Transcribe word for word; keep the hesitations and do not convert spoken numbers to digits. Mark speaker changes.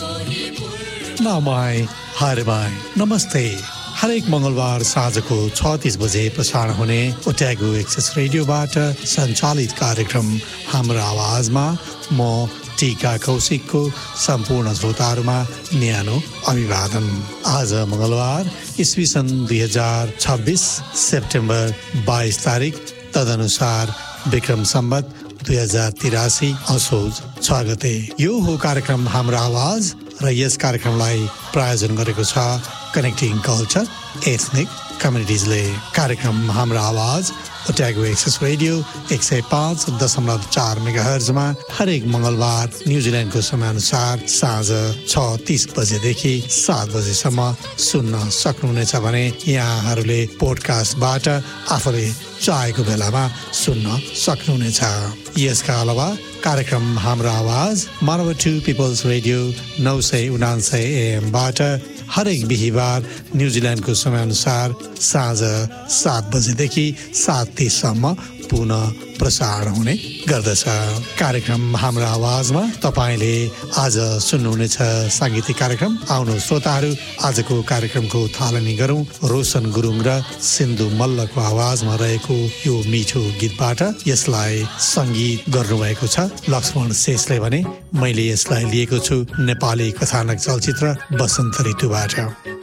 Speaker 1: नमाई हरबाई नमस्ते। हरेक मंगलबार साँझको छ तीस बजे प्रसारण हुने ओट्यागो एक्सेस रेडियोबाट सञ्चालित कार्यक्रम हाम्रो आवाजमा म टीका कौशिकको सम्पूर्ण श्रोताहरूमा न्यानो अभिवादन। आज मंगलबार ईस्वी सन् दुई हजार छब्बीस सेप्टेम्बर बाइस तारिक तदनुसार विक्रम सम्वत दुई हजार तिरासी असोज छ गते। यो हो कार्यक्रम हाम्रो आवाज र यस कार्यक्रमलाई प्रायोजन गरेको छ कनेक्टिङ कल्चर एथनिक कम्युनिटिजले। कार्यक्रम हाम्रो आवाज ओट्यागो एक्सेस रेडियो एक सय पाँच दशमलव चार मेगाहर्जमा हरेक मंगलबार न्युजिल्यान्डको समयअनुसार साँझ छ तीस बजेदेखि सात बजेसम्म सुन्न सक्नुहुनेछ भने यहाँहरूले पोडकास्टबाट आफूले चाहेको बेलामा सुन्न सक्नुहुनेछ। यसका अलावा कार्यक्रम हाम्रो आवाज मानव टु पिपल्स रेडियो नौ सय उनान्सय एएमबाट हरेक बिहिबार न्युजिल्यान्डको समयअनुसार साँझ सात बजेदेखि सात तीससम्म पुनः प्रसारण हुने गर्दछ। कार्यक्रम हाम्रो आवाजमा तपाईँले आज सुन्नुहुनेछ साङ्गीतिक कार्यक्रम। आउनु श्रोताहरू आजको कार्यक्रमको थालनी गरौँ रोशन गुरुङ र सिन्धु मल्लको आवाजमा रहेको यो मिठो गीतबाट। यसलाई सङ्गीत गर्नुभएको छ लक्ष्मण शेषले भने मैले यसलाई लिएको छु नेपाली कथानक चलचित्र बसन्त ऋतुबाट।